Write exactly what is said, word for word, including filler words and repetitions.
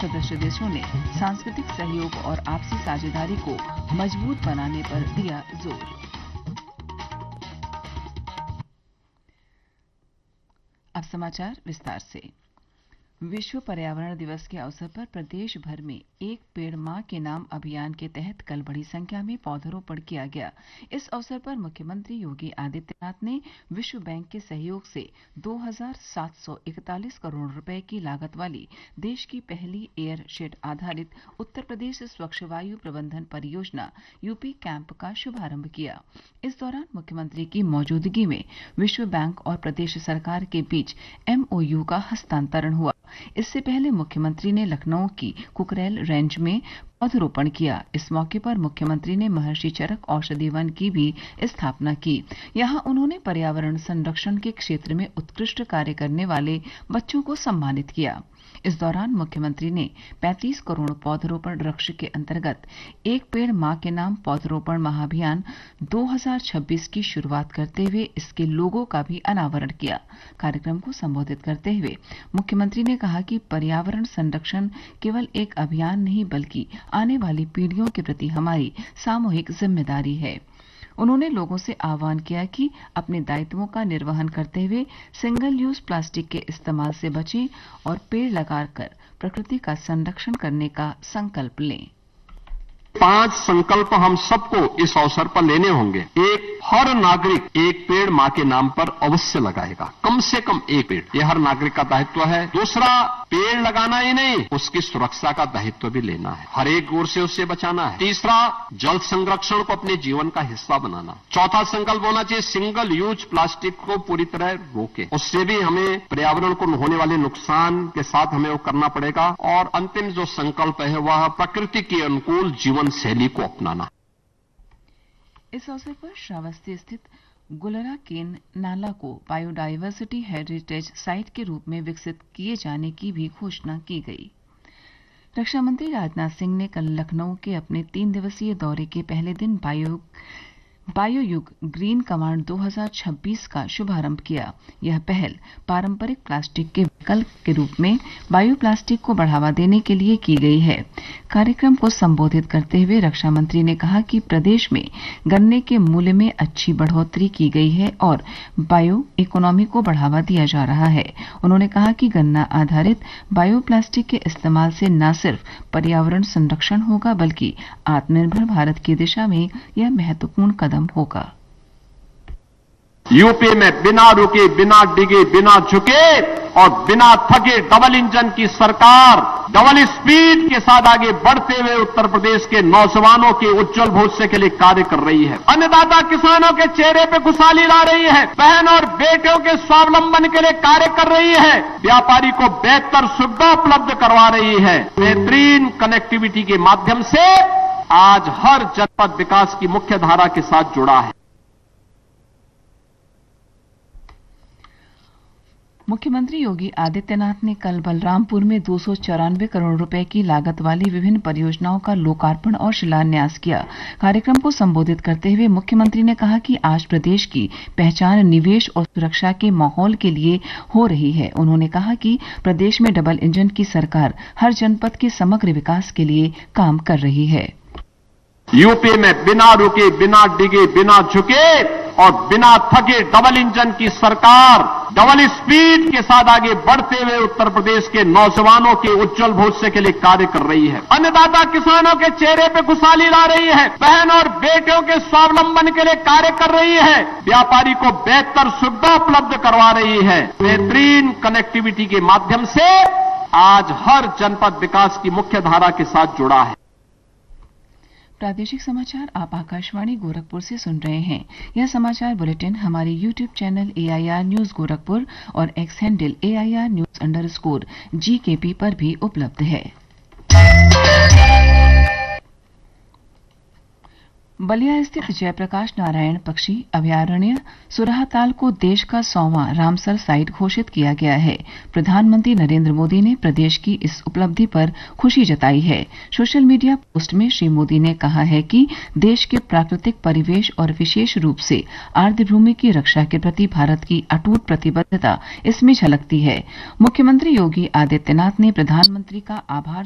सदस्य देशों ने सांस्कृतिक सहयोग और आपसी साझेदारी को मजबूत बनाने पर दिया जोर। अब समाचार विस्तार से। विश्व पर्यावरण दिवस के अवसर पर प्रदेश भर में एक पेड़ मां के नाम अभियान के तहत कल बड़ी संख्या में पौधरोपण किया गया। इस अवसर पर मुख्यमंत्री योगी आदित्यनाथ ने विश्व बैंक के सहयोग से दो हजार सात सौ इकतालीस करोड़ रुपए की लागत वाली देश की पहली एयर शेड आधारित उत्तर प्रदेश स्वच्छ वायु प्रबंधन परियोजना यूपी कैंप का शुभारंभ किया। इस दौरान मुख्यमंत्री की मौजूदगी में विश्व बैंक और प्रदेश सरकार के बीच एमओयू का हस्तांतरण हुआ। इससे पहले मुख्यमंत्री ने लखनऊ की कुकरेल रेंज में पौधरोपण किया। इस मौके पर मुख्यमंत्री ने महर्षि चरक औषधि वन की भी स्थापना की। यहां उन्होंने पर्यावरण संरक्षण के क्षेत्र में उत्कृष्ट कार्य करने वाले बच्चों को सम्मानित किया। इस दौरान मुख्यमंत्री ने पैंतीस करोड़ पौधरोपण लक्ष्य के अंतर्गत एक पेड़ मां के नाम पौधरोपण महाअभियान दो हजार छब्बीस की शुरुआत करते हुए इसके लोगो का भी अनावरण किया। कार्यक्रम को संबोधित करते हुए मुख्यमंत्री ने कहा कि पर्यावरण संरक्षण केवल एक अभियान नहीं बल्कि आने वाली पीढ़ियों के प्रति हमारी सामूहिक जिम्मेदारी है। उन्होंने लोगों से आह्वान किया कि अपने दायित्वों का निर्वहन करते हुए सिंगल यूज प्लास्टिक के इस्तेमाल से बचें और पेड़ लगाकर प्रकृति का संरक्षण करने का संकल्प लें। पांच संकल्प हम सबको इस अवसर पर लेने होंगे। एक, हर नागरिक एक पेड़ मां के नाम पर अवश्य लगाएगा, कम से कम एक पेड़, यह हर नागरिक का दायित्व है। दूसरा, पेड़ लगाना ही नहीं, उसकी सुरक्षा का दायित्व भी लेना है, हर एक ओर से उससे बचाना है। तीसरा, जल संरक्षण को अपने जीवन का हिस्सा बनाना। चौथा संकल्प होना चाहिए सिंगल यूज प्लास्टिक को पूरी तरह रोके, उससे भी हमें पर्यावरण को होने वाले नुकसान के साथ हमें वो करना पड़ेगा। और अंतिम जो संकल्प है वह प्रकृति के अनुकूल जीवन शैली को अपनाना। इस अवसर पर श्रावस्ती स्थित गुलरा केन नाला को बायोडायवर्सिटी हेरिटेज साइट के रूप में विकसित किए जाने की भी घोषणा की गई। रक्षा मंत्री राजनाथ सिंह ने कल लखनऊ के अपने तीन दिवसीय दौरे के पहले दिन बायो बायोयुग ग्रीन कमांड दो हजार छब्बीस का शुभारंभ किया। यह पहल पारंपरिक प्लास्टिक के विकल्प के रूप में बायो प्लास्टिक को बढ़ावा देने के लिए की गई है। कार्यक्रम को संबोधित करते हुए रक्षा मंत्री ने कहा कि प्रदेश में गन्ने के मूल्य में अच्छी बढ़ोतरी की गई है और बायो इकोनॉमी को बढ़ावा दिया जा रहा है। उन्होंने कहा कि गन्ना आधारित बायो प्लास्टिक के इस्तेमाल से न सिर्फ पर्यावरण संरक्षण होगा बल्कि आत्मनिर्भर भारत की दिशा में यह महत्वपूर्ण कदम होगा। यूपी में बिना रुके, बिना डिगे, बिना झुके और बिना थके डबल इंजन की सरकार डबल स्पीड के साथ आगे बढ़ते हुए उत्तर प्रदेश के नौजवानों के उज्जवल भविष्य के लिए कार्य कर रही है। अन्नदाता किसानों के चेहरे पे खुशहाली ला रही है। बहन और बेटियों के स्वावलंबन के लिए कार्य कर रही है। व्यापारी को बेहतर सुविधा उपलब्ध करवा रही है। बेहतरीन कनेक्टिविटी के माध्यम से आज हर जनपद विकास की मुख्य धारा के साथ जुड़ा है। मुख्यमंत्री योगी आदित्यनाथ ने कल बलरामपुर में दो सौ चौरानवे करोड़ रुपए की लागत वाली विभिन्न परियोजनाओं का लोकार्पण और शिलान्यास किया। कार्यक्रम को संबोधित करते हुए मुख्यमंत्री ने कहा कि आज प्रदेश की पहचान निवेश और सुरक्षा के माहौल के लिए हो रही है। उन्होंने कहा कि प्रदेश में डबल इंजन की सरकार हर जनपद के समग्र विकास के लिए काम कर रही है। यूपी में बिना रुके, बिना डिगे, बिना झुके और बिना थके डबल इंजन की सरकार डबल स्पीड के साथ आगे बढ़ते हुए उत्तर प्रदेश के नौजवानों के उज्जवल भविष्य के लिए कार्य कर रही है। अन्नदाता किसानों के चेहरे पे खुशहाली ला रही है। बहन और बेटियों के स्वावलंबन के लिए कार्य कर रही है। व्यापारी को बेहतर सुविधा उपलब्ध करवा रही है। बेहतरीन कनेक्टिविटी के माध्यम से आज हर जनपद विकास की मुख्य धारा के साथ जुड़ा है। प्रादेशिक समाचार आप आकाशवाणी गोरखपुर से सुन रहे हैं। यह समाचार बुलेटिन हमारे YouTube channel A I R news Gorakhpur और x handle A I R news under score जी के पी पर भी उपलब्ध है। बलिया स्थित जयप्रकाश नारायण पक्षी अभयारण्य सुरहाताल को देश का सौवां रामसर साइट घोषित किया गया है। प्रधानमंत्री नरेंद्र मोदी ने प्रदेश की इस उपलब्धि पर खुशी जताई है। सोशल मीडिया पोस्ट में श्री मोदी ने कहा है कि देश के प्राकृतिक परिवेश और विशेष रूप से आर्द्रभूमि की रक्षा के प्रति भारत की अटूट प्रतिबद्धता इसमें झलकती है। मुख्यमंत्री योगी आदित्यनाथ ने प्रधानमंत्री का आभार